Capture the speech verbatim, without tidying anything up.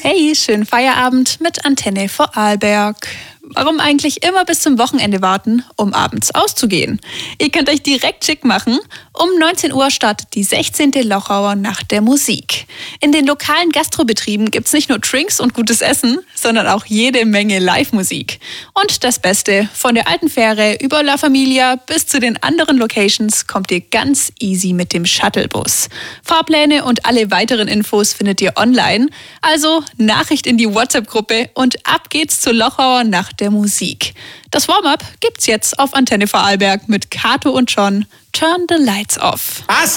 Hey, schönen Feierabend mit Antenne Vorarlberg. Warum eigentlich immer bis zum Wochenende warten, um abends auszugehen? Ihr könnt euch direkt schick machen. Um neunzehn Uhr startet die sechzehnte Lochauer Nacht der Musik. In den lokalen Gastrobetrieben gibt's nicht nur Drinks und gutes Essen, sondern auch jede Menge Live-Musik. Und das Beste, von der alten Fähre über La Familia bis zu den anderen Locations kommt ihr ganz easy mit dem Shuttlebus. Fahrpläne und alle weiteren Infos findet ihr online. Also Nachricht in die WhatsApp-Gruppe und ab geht's zur Lochauer Nacht der Musik. Das Warm-up gibt's jetzt auf Antenne Vorarlberg mit Kato und John. Turn the lights off.